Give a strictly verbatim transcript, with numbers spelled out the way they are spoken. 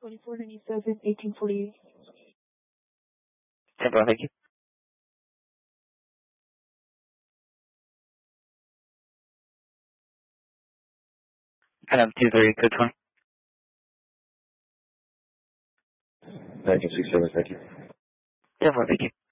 twenty-four ninety-seven, eighteen forty-eight. ten four, thank you. Item two three, code twenty. nineteen sixty-seven, thank you. ten four, thank you.